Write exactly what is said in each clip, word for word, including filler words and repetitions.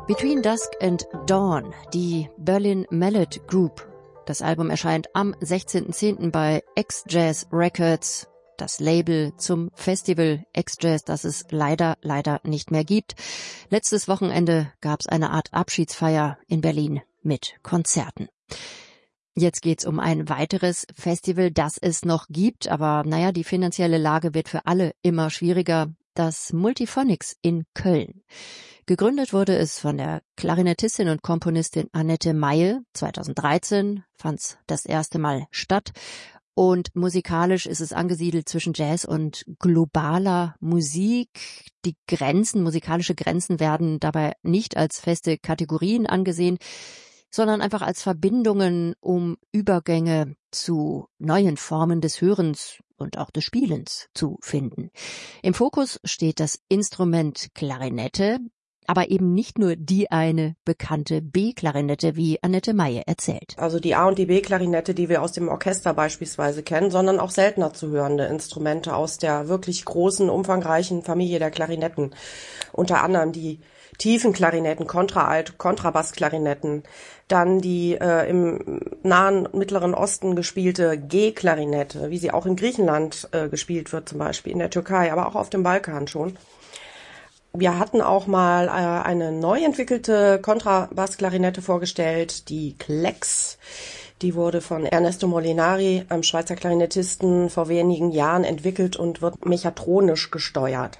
Between Dusk and Dawn, die Berlin Mallet Group. Das Album erscheint am sechzehnten zehnten bei X-Jazz Records, das Label zum Festival X-Jazz, das es leider, leider nicht mehr gibt. Letztes Wochenende gab es eine Art Abschiedsfeier in Berlin mit Konzerten. Jetzt geht's um ein weiteres Festival, das es noch gibt, aber naja, die finanzielle Lage wird für alle immer schwieriger. Das Multiphonics in Köln. Gegründet wurde es von der Klarinettistin und Komponistin Annette Maye. zweitausenddreizehn fand's das erste Mal statt. Und musikalisch ist es angesiedelt zwischen Jazz und globaler Musik. Die Grenzen, musikalische Grenzen werden dabei nicht als feste Kategorien angesehen, sondern einfach als Verbindungen, um Übergänge zu neuen Formen des Hörens und auch des Spielens zu finden. Im Fokus steht das Instrument Klarinette, aber eben nicht nur die eine bekannte B-Klarinette, wie Annette Maye erzählt. Also die A- und die B-Klarinette, die wir aus dem Orchester beispielsweise kennen, sondern auch seltener zu hörende Instrumente aus der wirklich großen, umfangreichen Familie der Klarinetten. Unter anderem die tiefen Klarinetten, Kontraalt, Kontrabassklarinetten, dann die äh, im nahen Mittleren Osten gespielte G-Klarinette, wie sie auch in Griechenland äh, gespielt wird, zum Beispiel in der Türkei, aber auch auf dem Balkan schon. Wir hatten auch mal äh, eine neu entwickelte Kontrabassklarinette vorgestellt, die Klex. Die wurde von Ernesto Molinari, einem Schweizer Klarinettisten, vor wenigen Jahren entwickelt und wird mechatronisch gesteuert.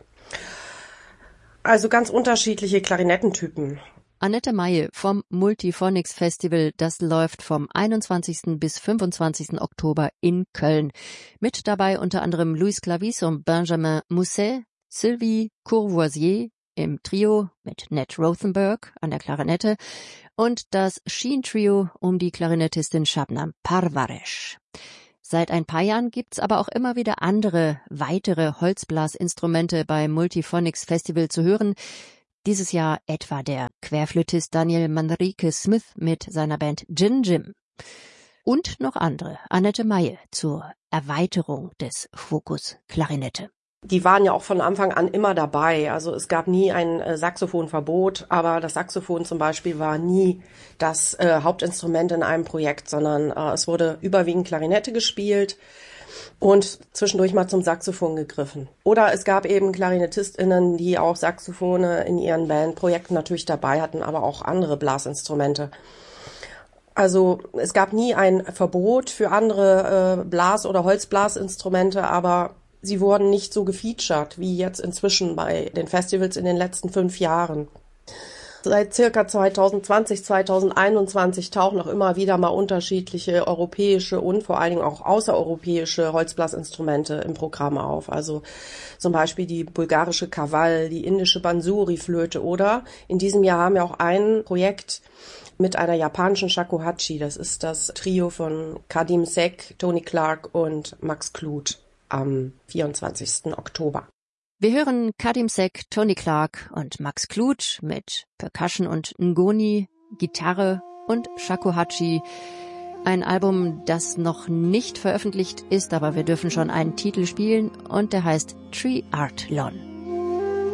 Also ganz unterschiedliche Klarinettentypen. Annette Maye vom Multiphonics Festival, das läuft vom einundzwanzigsten bis fünfundzwanzigsten Oktober in Köln. Mit dabei unter anderem Louis Clavis und Benjamin Musset, Sylvie Courvoisier im Trio mit Ned Rothenberg an der Klarinette und das Sheen Trio um die Klarinettistin Shabnam Parvaresh. Seit ein paar Jahren gibt's aber auch immer wieder andere, weitere Holzblasinstrumente beim Multiphonics Festival zu hören. Dieses Jahr etwa der Querflötist Daniel Manrique Smith mit seiner Band Gin Jim. Und noch andere, Annette Maye zur Erweiterung des Fokus Klarinette. Die waren ja auch von Anfang an immer dabei. Also es gab nie ein äh, Saxophonverbot, aber das Saxophon zum Beispiel war nie das äh, Hauptinstrument in einem Projekt, sondern äh, es wurde überwiegend Klarinette gespielt und zwischendurch mal zum Saxophon gegriffen. Oder es gab eben KlarinettistInnen, die auch Saxophone in ihren Bandprojekten natürlich dabei hatten, aber auch andere Blasinstrumente. Also es gab nie ein Verbot für andere äh, Blas- oder Holzblasinstrumente, aber sie wurden nicht so gefeatured wie jetzt inzwischen bei den Festivals in den letzten fünf Jahren. Seit circa zweitausendzwanzig, zweitausendeinundzwanzig tauchen auch immer wieder mal unterschiedliche europäische und vor allen Dingen auch außereuropäische Holzblasinstrumente im Programm auf. Also zum Beispiel die bulgarische Kaval, die indische Bansuri-Flöte oder in diesem Jahr haben wir auch ein Projekt mit einer japanischen Shakuhachi. Das ist das Trio von Kadim Sek, Tony Clark und Max Kluth am vierundzwanzigsten Oktober. Wir hören Kadim Sek, Tony Clark und Max Kluth mit Percussion und Ngoni, Gitarre und Shakuhachi. Ein Album, das noch nicht veröffentlicht ist, aber wir dürfen schon einen Titel spielen und der heißt Triathlon.